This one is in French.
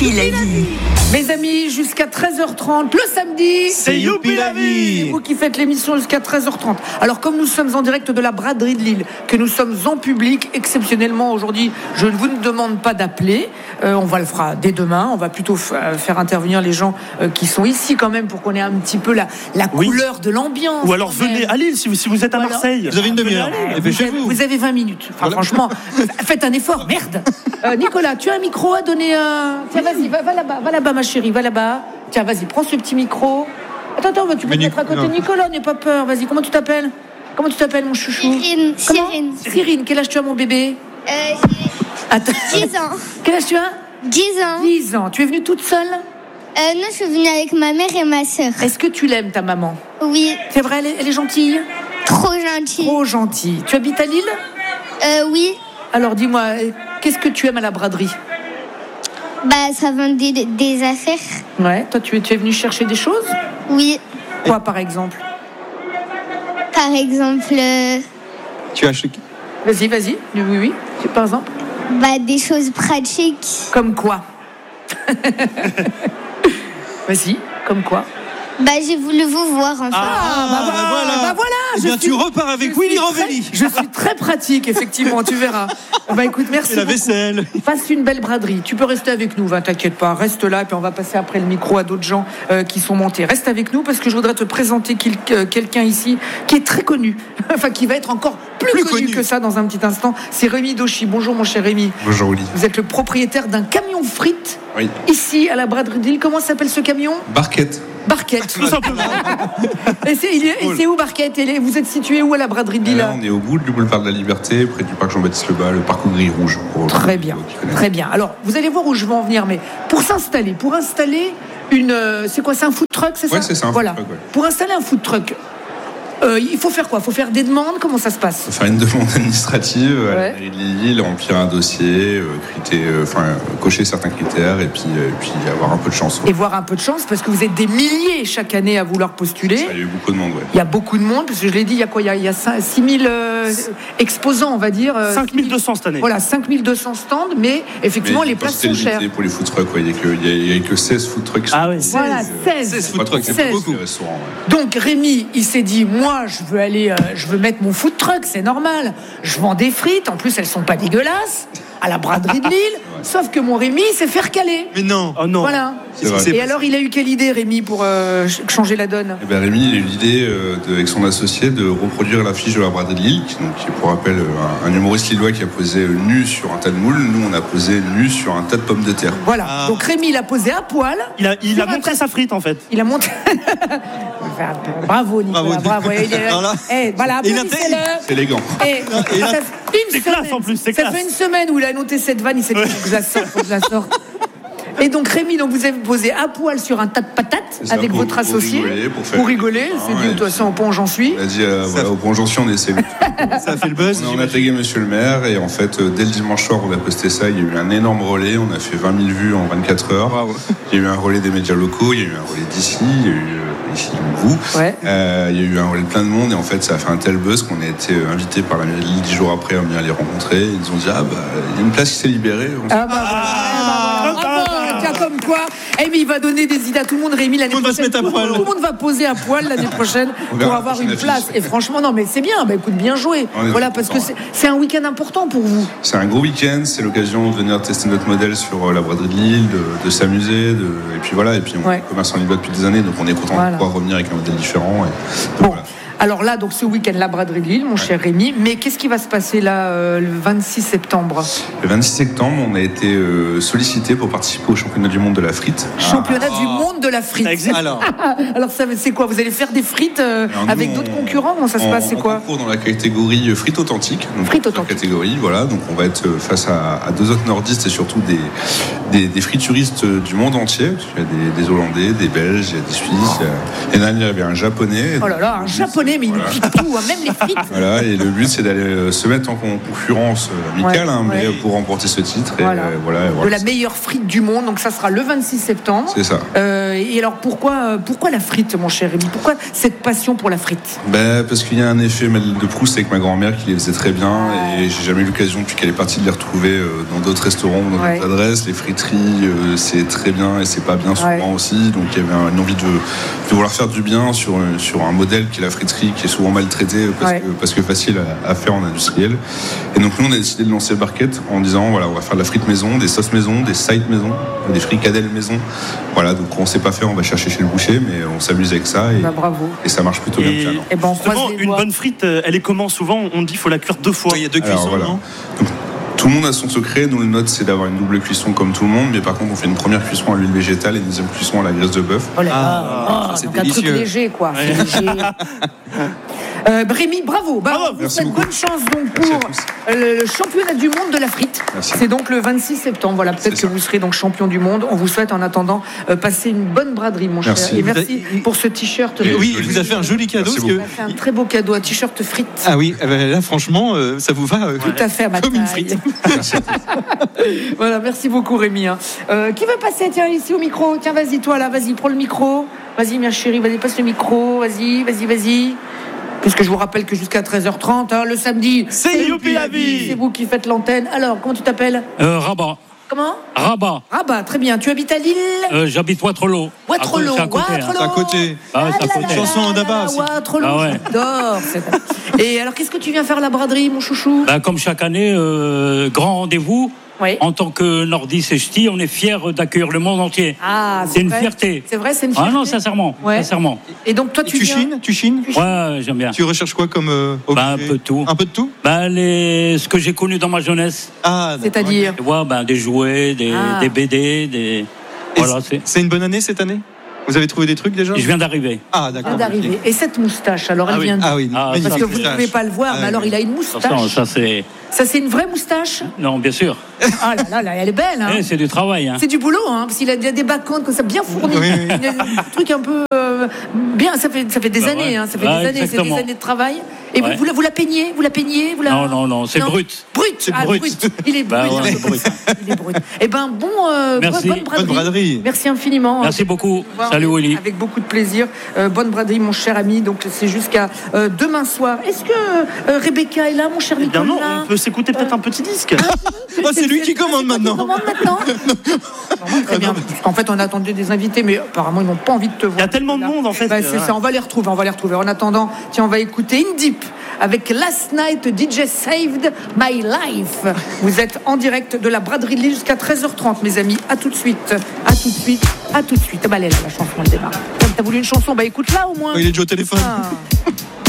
Youpi la vie. Mes amis, jusqu'à 13h30, le samedi, c'est Youpi la vie. C'est vous qui faites l'émission jusqu'à 13h30. Alors, comme nous sommes en direct de la braderie de Lille, que nous sommes en public, exceptionnellement aujourd'hui, je ne vous demande pas d'appeler. On va le fera dès demain. On va plutôt faire intervenir les gens qui sont ici quand même pour qu'on ait un petit peu la couleur de l'ambiance. Ou alors venez à Lille si vous êtes à Marseille. Vous avez une demi-heure. Vous avez 20 minutes. Enfin, franchement, faites un effort. Merde. Nicolas, tu as un micro à donner Tiens, vas-y, va là-bas, ma chérie, va là-bas. Tiens, vas-y, prends ce petit micro. Attends, tu peux te mettre à côté de Nicolas, n'aie pas peur. Vas-y, comment tu t'appelles, mon chouchou? Cyrine, quel âge tu as, mon bébé? 10 ans. Quel âge tu as? 10 ans. 10 ans. Tu es venue toute seule? Non, je suis venue avec ma mère et ma sœur. Est-ce que tu l'aimes, ta maman? Oui. C'est vrai, elle est gentille? Trop gentille. Trop gentille. Tu habites à Lille? Oui. Alors, dis-moi, qu'est-ce que tu aimes à la braderie? Ça vend des affaires. Ouais, toi, tu es venu chercher des choses? Oui. Quoi, par exemple? Par exemple... Tu as acheté... Vas-y. Oui. Par exemple? Des choses pratiques. Comme quoi? Vas-y, comme quoi? J'ai voulu vous voir, en fait. voilà. Tu repars avec Willy Rovelli. Je suis très pratique, effectivement, tu verras. Écoute, merci. Et la vaisselle. Passe une belle braderie. Tu peux rester avec nous, t'inquiète pas. Reste là, puis on va passer après le micro à d'autres gens qui sont montés. Reste avec nous parce que je voudrais te présenter quelqu'un ici qui est très connu. Enfin, qui va être encore plus connu que ça dans un petit instant. C'est Rémi Dauchy. Bonjour, mon cher Rémi. Bonjour, Willy. Vous êtes le propriétaire d'un camion frites. Oui. Ici, à la braderie de Lille. Comment s'appelle ce camion? Barquette. Tout simplement. Et c'est où Barquette? Vous êtes situé où à la braderie de Lille? Là, on est au bout du boulevard de la Liberté, près du parc Jean-Baptiste Lebas, le parc aux grilles rouges. Très bien. Alors, vous allez voir où je veux en venir, mais pour installer c'est quoi? C'est un food truck, c'est ça? Oui, c'est ça, un food truck. Ouais. Pour installer un food truck, il faut faire quoi? Il faut faire des demandes? Comment ça se passe? Il faut faire une demande administrative à la mairie de Lille, remplir un dossier, cocher certains critères et puis avoir un peu de chance. Ouais. Et voir un peu de chance parce que vous êtes des milliers chaque année à vouloir postuler. Ça, il y a eu beaucoup de monde, ouais. Il y a beaucoup de monde, parce que je l'ai dit, il y a quoi? Il y a 6000 exposants, on va dire. 5200 cette année. Voilà, 5200 stands, mais effectivement, les places sont chères. Pour les food trucks, il n'y a que 16 food trucks. Ah oui, 16. Voilà, 16 food trucks, c'est pas beaucoup. Donc Rémi, il s'est dit, moi, je veux mettre mon food truck, c'est normal. Je vends des frites, en plus, elles sont pas dégueulasses, à la braderie de Lille. Ouais. Sauf que mon Rémi, il s'est fait recaler. Mais non. Oh non. Voilà. Et alors, il a eu quelle idée, Rémi, pour changer la donne? Rémi, il a eu l'idée, avec son associé, de reproduire l'affiche de la braderie de Lille, qui est, pour rappel, un humoriste lillois qui a posé nu sur un tas de moules. Nous, on a posé nu sur un tas de pommes de terre. Voilà. Donc Rémi, il a posé à poil. Il a montré sa frite, en fait. Il a montré... Bravo, Nicolas. Bravo. Applaudissez-le. C'est élégant. C'est classe, en plus. Ça fait une semaine où il a noté cette vanne. Il s'est dit, faut que je la sorte. Et donc Rémi, vous avez posé à poil sur un tas de patates avec votre associé pour rigoler. C'est dit, de toute façon, au point où j'en suis. On a dit, au point où j'en suis, on essaie. Ça a fait le buzz. On a tagué monsieur le maire et en fait, dès le dimanche soir, on a posté ça. Il y a eu un énorme relais. On a fait 20 000 vues en 24 heures. Bravo. Il y a eu un relais des médias locaux. Il y a eu un relais d'ici. Il y a eu ici, vous. Ouais. Il y a eu un relais de plein de monde et en fait, ça a fait un tel buzz qu'on a été invité par la mairie de Lille 10 jours après à venir les rencontrer. Ils nous ont dit, il y a une place qui s'est libérée. Tiens, comme quoi, il va donner des idées à tout le monde. Rémi, l'année prochaine, tout le monde va poser à poil l'année prochaine pour avoir une place. Et franchement, non, mais c'est bien. Écoute, bien joué. Voilà, parce que c'est un week-end important pour vous. C'est un gros week-end. C'est l'occasion de venir tester notre modèle sur la braderie de Lille, de s'amuser, et puis voilà. Et puis on commerce en Lillois depuis des années, donc on est content de pouvoir revenir avec un modèle différent. Voilà. Alors là, donc ce week-end, la braderie de Lille, mon cher Rémi. Mais qu'est-ce qui va se passer là, le 26 septembre? Le 26 septembre, on a été sollicité pour participer au championnat du monde de la frite. Championnat du monde de la frite. Alors c'est quoi? Vous allez faire des frites avec d'autres concurrents? Comment ça se passe? C'est quoi? On concourt dans la catégorie frites authentiques. Frites authentiques. Catégorie, voilà. Donc on va être face à deux autres nordistes et surtout des frituristes du monde entier. Il y a des Hollandais, des Belges, il y a des Suisses. L'année dernière, il y avait un Japonais. Oh là là, un Japonais connaît, mais il nous pique tout, même les frites. Voilà, et le but, c'est d'aller se mettre en concurrence amicale, mais pour remporter ce titre. Voilà. De la meilleure frite du monde, donc ça sera le 26 septembre. C'est ça. Et alors, pourquoi la frite, mon cher Rémi ? Pourquoi cette passion pour la frite ? Parce qu'il y a un effet de Proust avec ma grand-mère qui les faisait très bien, et j'ai jamais eu l'occasion, depuis qu'elle est partie, de les retrouver dans d'autres restaurants, dans d'autres adresses. Les friteries, c'est très bien et c'est pas bien souvent aussi. Donc il y avait une envie de vouloir faire du bien sur un modèle qui est la friterie, qui est souvent maltraité parce que facile à faire en industriel. Et donc nous, on a décidé de lancer Barquette en disant voilà, on va faire de la frite maison, des sauces maison, des sides maison, des fricadelles maison. Voilà, donc on sait pas faire, on va chercher chez le boucher, mais on s'amuse avec ça bravo. Et ça marche plutôt bien. Justement, une bonne frite, elle est comment ? Souvent, on dit qu'il faut la cuire 2 fois. Il y a 2 cuissons, non ? Donc, tout le monde a son secret. Nous, le nôtre, c'est d'avoir une double cuisson comme tout le monde, mais par contre, on fait une première cuisson à l'huile végétale et une deuxième cuisson à la graisse de bœuf. C'est donc délicieux. Un truc léger, quoi. C'est léger. Rémi, bravo. Vous faites bonne chance donc pour le championnat du monde de la frite. Merci. C'est donc le 26 septembre. Voilà, peut-être que vous serez donc champion du monde. On vous souhaite en attendant passer une bonne braderie, mon cher. Et merci pour ce t-shirt. Oui, il vous a fait un joli cadeau. Il a fait un très beau cadeau, un t-shirt frite. Ah oui, là franchement, ça vous va tout à fait à ma comme taille. une frite. Voilà, merci beaucoup Rémi. Qui veut passer, tiens, ici au micro ? Tiens, vas-y, toi là, vas-y, prends le micro. Vas-y, ma chérie, vas-y, passe le micro. Vas-y. Puisque je vous rappelle que jusqu'à 13h30, le samedi, c'est Youpi la vie. C'est vous qui faites l'antenne. Alors, comment tu t'appelles ? Rabat. Comment ? Rabat, très bien. Tu habites à Lille ? J'habite Waterloo. Waterloo. C'est à côté. C'est à côté. Chanson d'Abba aussi. Waterloo, j'adore. Et alors, qu'est-ce que tu viens faire à la braderie, mon chouchou ? Comme chaque année, grand rendez-vous. Oui. En tant que Nordis et Ch'ti, on est fiers d'accueillir le monde entier. C'est une fierté. C'est vrai, c'est une fierté. Ah non, sincèrement. Et donc toi, tu chines Ouais, j'aime bien. Tu recherches quoi comme un peu de tout. Un peu de tout. Ce que j'ai connu dans ma jeunesse. C'est-à-dire des jouets, des BD, des. Voilà, c'est une bonne année cette année. Vous avez trouvé des trucs déjà ? Je viens d'arriver. D'accord. Okay. Et cette moustache, alors elle vient d'où ? Parce que vous ne pouvez pas le voir, mais alors il a une moustache. Ça, c'est une vraie moustache ? Non, bien sûr. Ah là, elle est belle. Hein. C'est du travail. Hein. C'est du boulot, parce qu'il a des backhands comme ça, bien fournis. Un truc un peu bien. Ça fait des années. Ça fait des années. C'est des années de travail. Et vous la peignez ? Non, c'est brut. Brut. Il est brut. Il est brut. Eh ben bonne braderie. Merci infiniment. Merci beaucoup. Salut Willy. Avec beaucoup de plaisir. Bonne braderie, mon cher ami. Donc c'est jusqu'à demain soir. Est-ce que Rebecca est là, mon cher Nicolas ? Non, on peut s'écouter peut-être un petit disque. C'est lui qui commande maintenant. Très bien. En fait, on attendait des invités, mais apparemment ils n'ont pas envie de te voir. Il y a tellement de monde en fait. C'est ça. On va les retrouver. En attendant, tiens, on va écouter In Deep avec Last Night DJ Saved My Life. Vous êtes en direct de la braderie de Lille jusqu'à 13h30, mes amis. À tout de suite. Elle est là, la chanson, elle démarre. T'as voulu une chanson, écoute-la au moins. Il est déjà au téléphone.